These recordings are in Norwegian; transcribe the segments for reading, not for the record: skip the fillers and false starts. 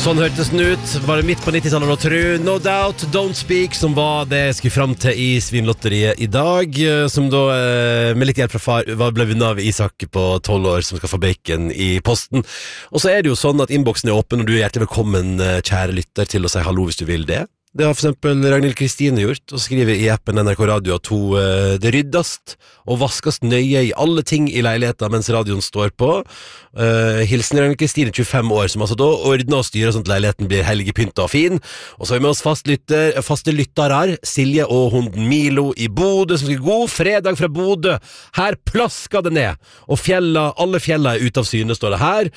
Sånn hørtes den ut, var det midt på 90-tallet å tro. No Doubt, Don't Speak, som var det jeg skulle frem til i Svinlotteriet i dag, som da, med litt hjelp fra far, ble vunnet av Isak på 12 år, som skal få bacon i posten. Og så er det jo sånn at innboksen er åpen, og du er hjertelig velkommen, kjære lytter, til å si hallo hvis du vil det. Det har for eksempel Ragnhild Kristine gjort, og skriver i appen NRK Radio at det ryddast og vaskast nøye i alle ting i leiligheten mens radioen står på. Hilsen Ragnhild Kristine, 25 år, som altså da ordner og styrer sånn at leiligheten blir helgepynta og fin. Og så har vi med oss faste lyttere, Silje og hunden Milo i Bodø, som sier god fredag fra Bodø. Her plasker det ned, og alle fjella er ute av syne, står det her.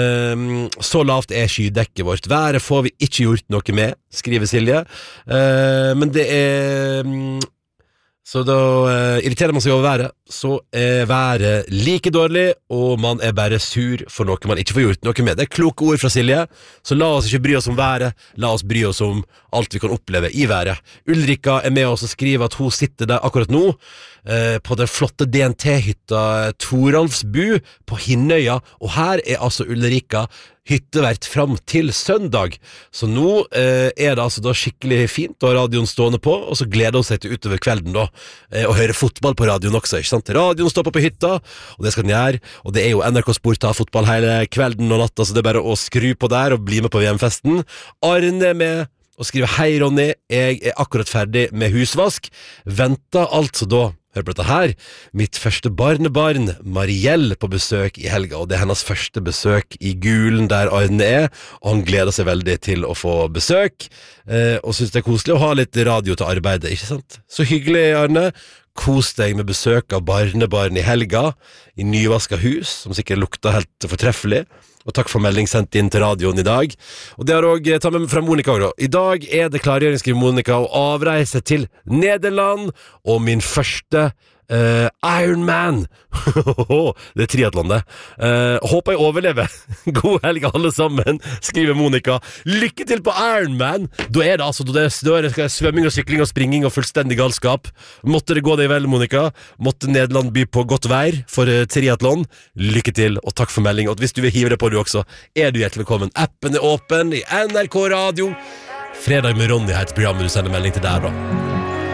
Så lavt er skydekket vårt. Været får vi ikke gjort noe med, skriver Silje. Men det er så da irriterer man seg over været. Så er været like dårlig, og man er bare sur for noe man ikke får gjort noe med. Det er kloke ord fra Silje. Så la oss ikke bry oss om været, la oss bry oss om alt vi kan oppleve i været. Ulrika er med oss og skriver at hun sitter der akkurat nå på den flotte DNT-hytta Toralfsbu på Hinnøya, og her er altså Ulrika hyttevert fram til søndag. Så nå er det altså da skikkelig fint å ha radioen stående på, og så gleder hun seg til utover kvelden da, og høre fotball på radioen også, ikke sant? Radioen står på hytta, og det skal den gjøre, og det er jo NRK Sport av fotball hele kvelden og natta, så det er bare å skru på der og bli med på VM-festen. Arne er med og skriver: hei Ronny, jeg er akkurat ferdig med husvask, venter altså da, hør på dette her, mitt første barnebarn Marielle på besøk i helga, og det er hennes første besøk i Gulen der Arne er, og han gleder seg veldig til å få besøk, og synes det er koselig å ha litt radio til arbeidet, ikke sant? Så hyggelig, Arne. Kos deg med besøk av barnebarn i helga, i nyvaska hus, som sikkert lukter helt fortreffelig. Og takk for melding sendt inn til radioen i dag. Og det har også tatt med fra Monica også. I dag er det klargjøring, skriver Monica, å avreise til Nederland, og min første Ironman. Det er triathlon det. Håper jeg overlever. God helg alle sammen, skriver Monica. Lykke til på Ironman. Da er det altså da er det svømming og sykling og springing og fullstendig galskap. Måtte det gå deg vel, Monica. Måtte Nederland by på godt vær for triathlon. Lykke til, og takk for melding. Og hvis du vil hive det på du også, er du hjertelig velkommen. Appen er åpen i NRK Radio. Fredag med Ronny heter programmet du sender melding til der da.